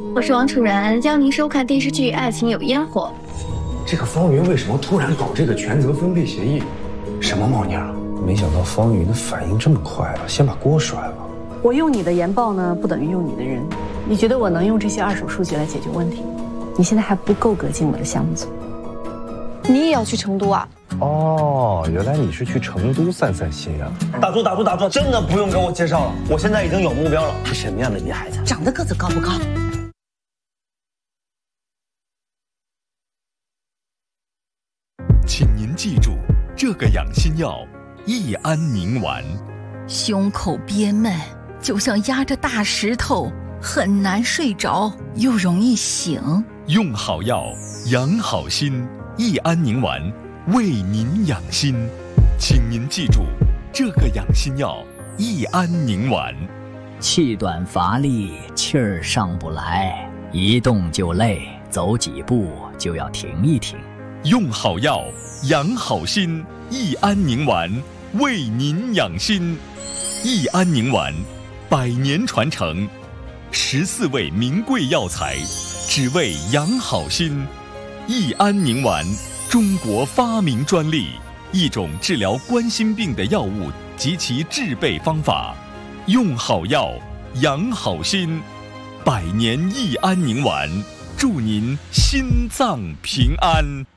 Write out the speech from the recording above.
我是王楚然，邀您收看电视剧《爱情有烟火》。 这个方云为什么突然搞这个权责分配协议？什么猫腻啊？没想到方云的反应这么快啊，先把锅甩了。 我用你的研报呢，不等于用你的人。你觉得我能用这些二手数据来解决问题？你现在还不够格进我的项目组。 你也要去成都啊？ 哦，原来你是去成都散散心啊！ 打住，真的不用给我介绍了，我现在已经有目标了。 是什么样的女孩子？ 长得个子高不高？ 请您记住，这个养心药益安宁丸。 胸口憋闷，就像压着大石头，很难睡着，又容易醒。 用好药，养好心，益安宁丸为您养心。请您记住，这个养心药益安宁丸。 气短乏力，气儿上不来，一动就累，走几步就要停一停。 用好药，养好心，益安宁丸为您养心。益安宁丸100年传承，14味名贵药材，只为养好心。益安宁丸，中国发明专利，一种治疗冠心病的药物及其制备方法。用好药，养好心，100年益安宁丸，祝您心脏平安。